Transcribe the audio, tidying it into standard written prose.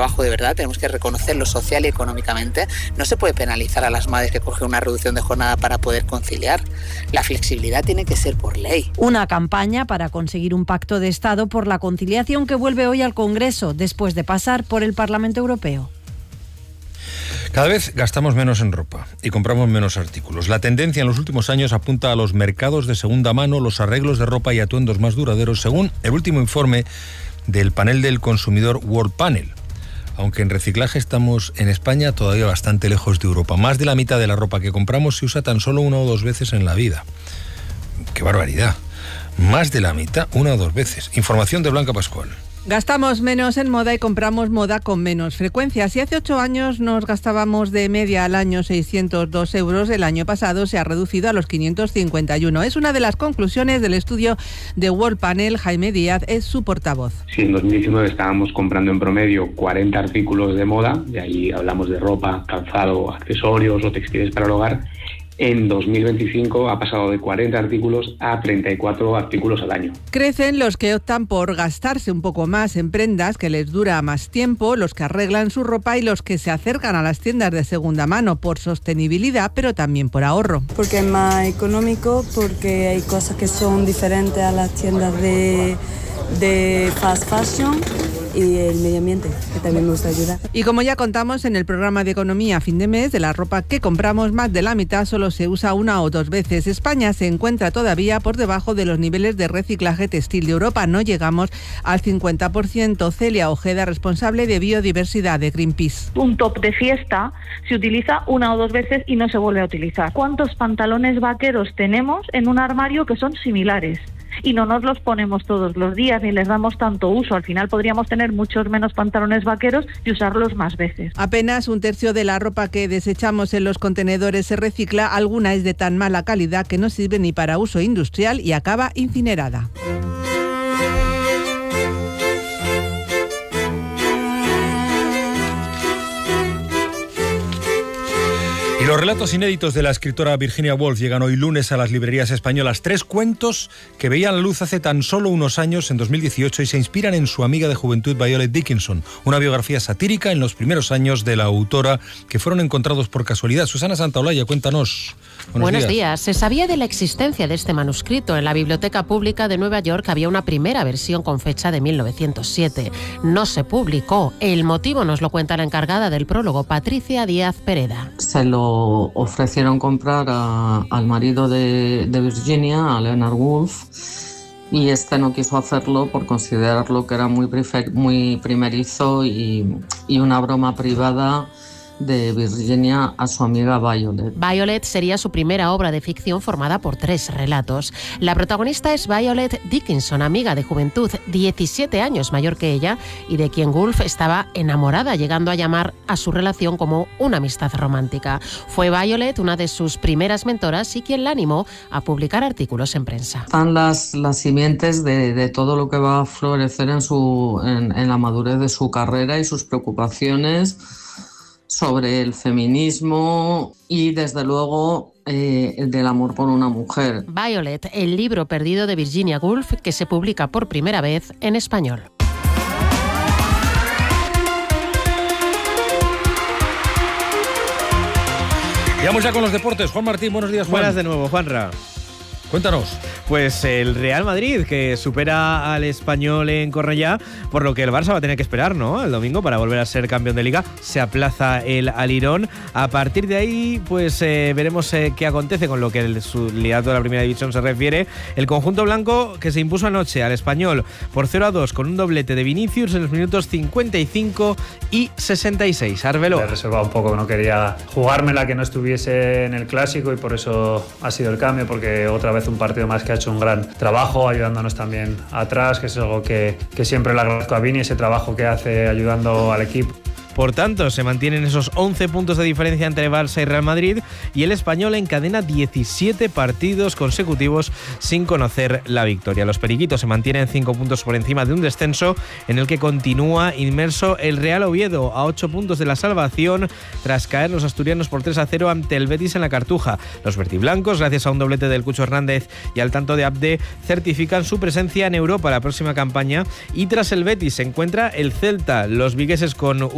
trabajo de verdad, tenemos que reconocerlo social y económicamente. No se puede penalizar a las madres que cogen una reducción de jornada para poder conciliar. La flexibilidad tiene que ser por ley. Una campaña para conseguir un pacto de Estado por la conciliación que vuelve hoy al Congreso, después de pasar por el Parlamento Europeo. Cada vez gastamos menos en ropa y compramos menos artículos. La tendencia en los últimos años apunta a los mercados de segunda mano, los arreglos de ropa y atuendos más duraderos, según el último informe del panel del consumidor World Panel. Aunque en reciclaje estamos en España todavía bastante lejos de Europa. Más de la mitad de la ropa que compramos se usa tan solo 1 o 2 veces en la vida. ¡Qué barbaridad! Más de la mitad, 1 o 2 veces. Información de Blanca Pascual. Gastamos menos en moda y compramos moda con menos frecuencia. Si hace 8 años nos gastábamos de media al año 602 euros, el año pasado se ha reducido a los 551. Es una de las conclusiones del estudio de World Panel. Jaime Díaz es su portavoz. Si en 2019 estábamos comprando en promedio 40 artículos de moda, y ahí hablamos de ropa, calzado, accesorios o textiles para el hogar, en 2025 ha pasado de 40 artículos a 34 artículos al año. Crecen los que optan por gastarse un poco más en prendas que les dura más tiempo, los que arreglan su ropa y los que se acercan a las tiendas de segunda mano por sostenibilidad, pero también por ahorro. Porque es más económico, porque hay cosas que son diferentes a las tiendas de fast fashion, y el medio ambiente, que también nos ayuda. Y como ya contamos en el programa de economía a fin de mes, de la ropa que compramos, más de la mitad solo se usa 1 o 2 veces. España se encuentra todavía por debajo de los niveles de reciclaje textil de Europa. No llegamos al 50%. Celia Ojeda, responsable de biodiversidad de Greenpeace. Un top de fiesta se utiliza 1 o 2 veces y no se vuelve a utilizar. ¿Cuántos pantalones vaqueros tenemos en un armario que son similares? Y no nos los ponemos todos los días ni les damos tanto uso. Al final podríamos tener muchos menos pantalones vaqueros y usarlos más veces. Apenas 1/3 de la ropa que desechamos en los contenedores se recicla. Alguna es de tan mala calidad que no sirve ni para uso industrial y acaba incinerada. Y los relatos inéditos de la escritora Virginia Woolf llegan hoy lunes a las librerías españolas. 3 cuentos que veían la luz hace tan solo unos años, en 2018, y se inspiran en su amiga de juventud Violet Dickinson. Una biografía satírica en los primeros años de la autora que fueron encontrados por casualidad. Susana Santaolalla, cuéntanos. Buenos días. Se sabía de la existencia de este manuscrito. En la Biblioteca Pública de Nueva York había una primera versión con fecha de 1907. No se publicó. El motivo nos lo cuenta la encargada del prólogo, Patricia Díaz Pereda. Se lo ofrecieron comprar al marido de Virginia, a Leonard Woolf, y este no quiso hacerlo por considerarlo que era muy primerizo y una broma privada de Virginia a su amiga Violet. Violet sería su primera obra de ficción formada por 3 relatos. La protagonista es Violet Dickinson, amiga de juventud, 17 años mayor que ella, y de quien Woolf estaba enamorada, llegando a llamar a su relación como una amistad romántica. Fue Violet una de sus primeras mentoras y quien la animó a publicar artículos en prensa. Están las simientes de todo lo que va a florecer en la madurez de su carrera y sus preocupaciones sobre el feminismo y, desde luego, del amor por una mujer. Violet, el libro perdido de Virginia Woolf, que se publica por primera vez en español. Y vamos ya con los deportes. Juan Martín, buenos días, Juan. Buenas de nuevo, Juanra. Cuéntanos. Pues el Real Madrid, que supera al Español en Cornellá, por lo que el Barça va a tener que esperar, ¿no?, el domingo para volver a ser campeón de Liga. Se aplaza el Alirón. A partir de ahí, pues veremos qué acontece con lo que su liderato de la Primera División se refiere. El conjunto blanco, que se impuso anoche al Español por 0-2 con un doblete de Vinicius en los minutos 55 y 66. Arbeloa. He reservado un poco, no quería jugármela que no estuviese en el Clásico, y por eso ha sido el cambio, porque otra vez un partido más que ha hecho un gran trabajo ayudándonos también atrás, que es algo que siempre le agradezco a Vini, ese trabajo que hace ayudando al equipo. Por tanto, se mantienen esos 11 puntos de diferencia entre Barça y Real Madrid, y el Español encadena 17 partidos consecutivos sin conocer la victoria. Los periquitos se mantienen 5 puntos por encima de un descenso en el que continúa inmerso el Real Oviedo, a 8 puntos de la salvación tras caer los asturianos por 3-0 ante el Betis en la Cartuja. Los verdiblancos, gracias a un doblete del Cucho Hernández y al tanto de Abde, certifican su presencia en Europa la próxima campaña, y tras el Betis se encuentra el Celta. Los vigueses con